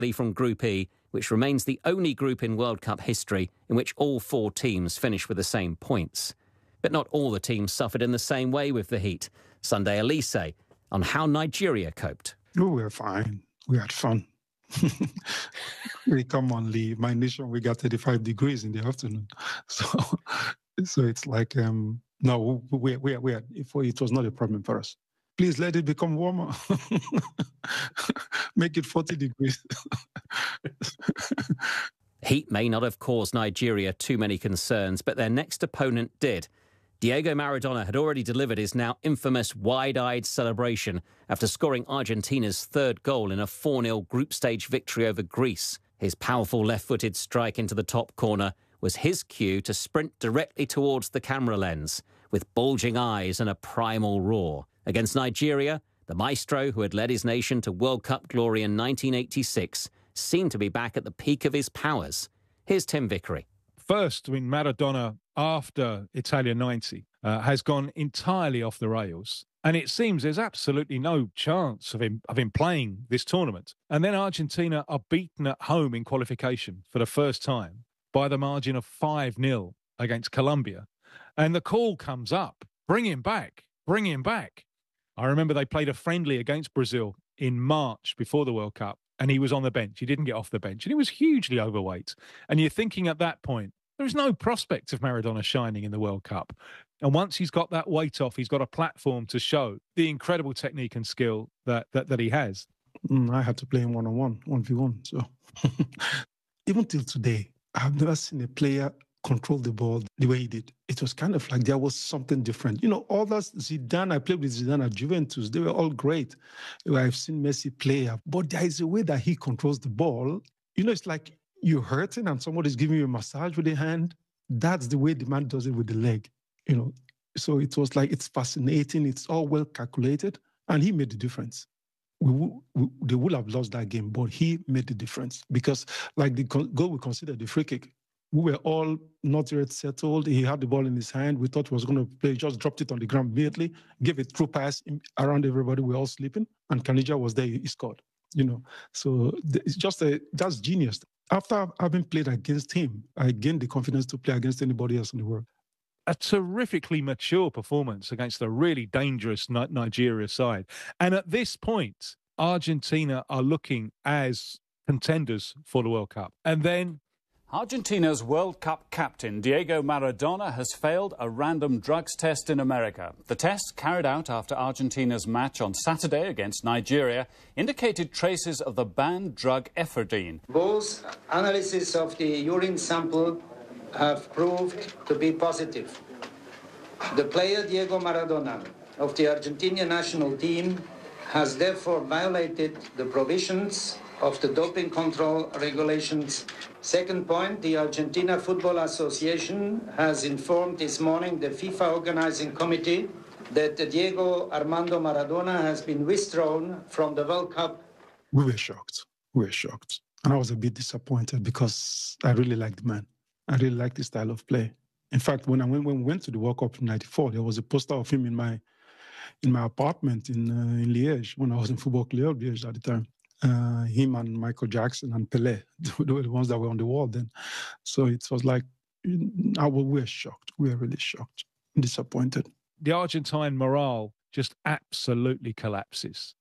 from Group E, which remains the only group in World Cup history in which all 4 teams finish with the same points. But not all the teams suffered in the same way with the heat. Sunday Elise on how Nigeria coped. Oh, we were fine. We had fun. We come on leave. My nation, we got 35 degrees in the afternoon. So it's like, no, it was not a problem for us. Please let it become warmer. Make it 40 degrees. Heat may not have caused Nigeria too many concerns, but their next opponent did. Diego Maradona had already delivered his now infamous wide-eyed celebration after scoring Argentina's 3rd goal in a 4-0 group stage victory over Greece. His powerful left-footed strike into the top corner was his cue to sprint directly towards the camera lens, with bulging eyes and a primal roar. Against Nigeria, the maestro who had led his nation to World Cup glory in 1986 seemed to be back at the peak of his powers. Here's Tim Vickery. First, Maradona, after Italia 90, has gone entirely off the rails. And it seems there's absolutely no chance of him playing this tournament. And then Argentina are beaten at home in qualification for the first time by the margin of 5-0 against Colombia. And the call comes up, bring him back, bring him back. I remember they played a friendly against Brazil in March before the World Cup, and he was on the bench. He didn't get off the bench, and he was hugely overweight. And you're thinking at that point, there's no prospect of Maradona shining in the World Cup. And once he's got that weight off, he's got a platform to show the incredible technique and skill that he has. I had to play him 1-on-1, 1v1. So even till today, I've never seen a player control the ball the way he did. It was kind of like there was something different. You know, others, Zidane, I played with Zidane at Juventus. They were all great. I've seen Messi play, but there is a way that he controls the ball. You know, it's like you're hurting and somebody's giving you a massage with a hand. That's the way the man does it with the leg, you know. So it was like, it's fascinating. It's all well calculated. And he made the difference. They would have lost that game, but he made the difference. Because like the goal we considered the free kick, we were all not yet settled. He had the ball in his hand. We thought he was going to play. Just dropped it on the ground immediately, gave a through pass around everybody. We were all sleeping. And Kanija was there. He scored, you know. So it's just that's genius. After having played against him, I gained the confidence to play against anybody else in the world. A terrifically mature performance against a really dangerous Nigeria side. And at this point, Argentina are looking as contenders for the World Cup. And then Argentina's World Cup captain, Diego Maradona, has failed a random drugs test in America. The test, carried out after Argentina's match on Saturday against Nigeria, indicated traces of the banned drug ephedrine. Both analyses of the urine sample have proved to be positive. The player Diego Maradona of the Argentinian national team has therefore violated the provisions of the doping control regulations. Second point, the Argentina Football Association has informed this morning the FIFA organizing committee that Diego Armando Maradona has been withdrawn from the World Cup. We were shocked. And I was a bit disappointed because I really liked the man. I really liked his style of play. In fact, when we went to the World Cup in '94, there was a poster of him in my apartment in Liège when I was in Football Club Liège at the time. Him and Michael Jackson and Pelé, they were the ones that were on the wall then. So it was like, we were shocked. We were really shocked and disappointed. The Argentine morale just absolutely collapses.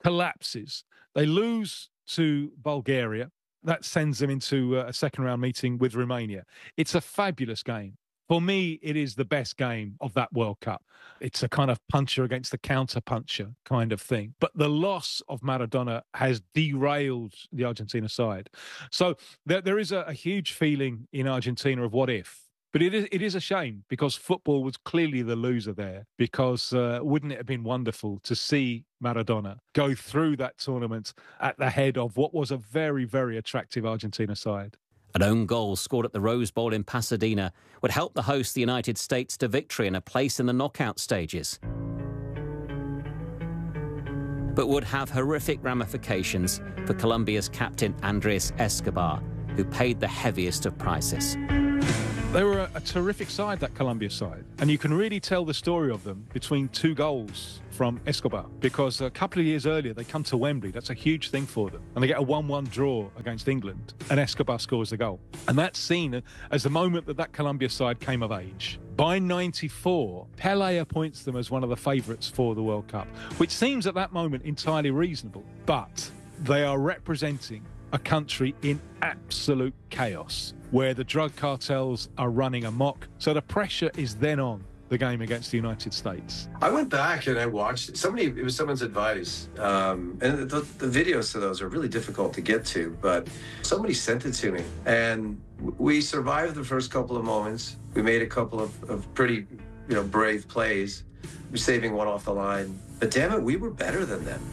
They lose to Bulgaria. That sends them into a second-round meeting with Romania. It's a fabulous game. For me, it is the best game of that World Cup. It's a kind of puncher against the counter-puncher kind of thing. But the loss of Maradona has derailed the Argentina side. So there is a huge feeling in Argentina of what if. But it is a shame because football was clearly the loser there, because wouldn't it have been wonderful to see Maradona go through that tournament at the head of what was a very, very attractive Argentina side? An own goal scored at the Rose Bowl in Pasadena would help the host, the United States, to victory and a place in the knockout stages, but would have horrific ramifications for Colombia's captain Andres Escobar, who paid the heaviest of prices. They were a terrific side, that Colombia side. And you can really tell the story of them between 2 goals from Escobar, because a couple of years earlier, they come to Wembley. That's a huge thing for them. And they get a 1-1 draw against England, and Escobar scores the goal. And that's seen as the moment that Colombia side came of age. By 94, Pelé appoints them as one of the favourites for the World Cup, which seems at that moment entirely reasonable. But they are representing a country in absolute chaos, where the drug cartels are running amok. So the pressure is then on the game against the United States. I went back and I watched it was someone's advice. And the videos of those are really difficult to get to, but somebody sent it to me. And we survived the first couple of moments. We made a couple of pretty, brave plays. We're saving one off the line. But damn it, we were better than them.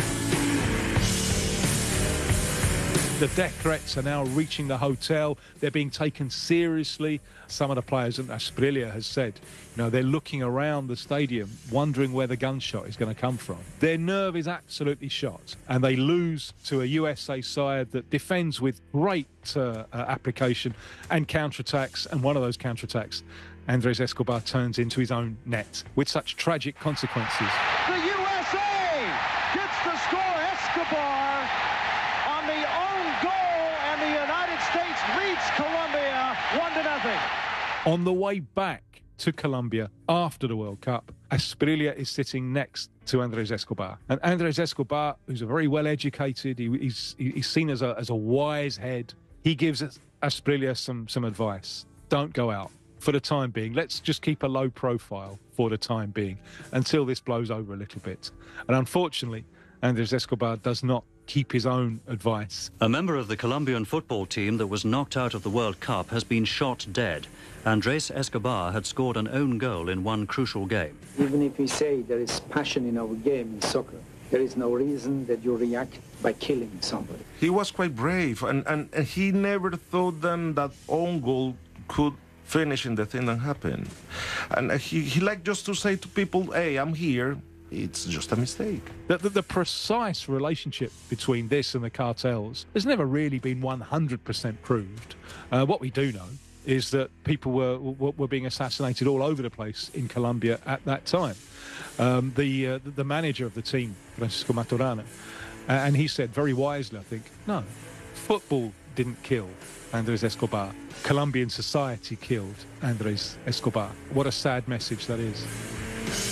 The death threats are now reaching the hotel. They're being taken seriously. Some of the players, and Asprilla has said, they're looking around the stadium, wondering where the gunshot is going to come from. Their nerve is absolutely shot, and they lose to a USA side that defends with great application and counterattacks. And one of those counterattacks, Andres Escobar turns into his own net with such tragic consequences. The USA gets the score. Escobar on the own goal, and the United States leads Colombia 1-0. On the way back to Colombia after the World Cup, Asprilla is sitting next to Andres Escobar. And Andres Escobar, who's a very well-educated, he's seen as a wise head, he gives Asprilla some advice. Don't go out for the time being. Let's just keep a low profile for the time being until this blows over a little bit. And unfortunately, Andres Escobar does not keep his own advice. A member of the Colombian football team that was knocked out of the World Cup has been shot dead. Andres Escobar had scored an own goal in one crucial game. Even if we say there is passion in our game in soccer, there is no reason that you react by killing somebody. He was quite brave, and he never thought then that own goal could finish in the thing that happened. And he liked just to say to people, hey, I'm here. It's just a mistake. The precise relationship between this and the cartels has never really been 100% proved. What we do know is that people were being assassinated all over the place in Colombia at that time. The manager of the team, Francisco Maturana, and he said very wisely, I think, no, football didn't kill Andres Escobar. Colombian society killed Andres Escobar. What a sad message that is.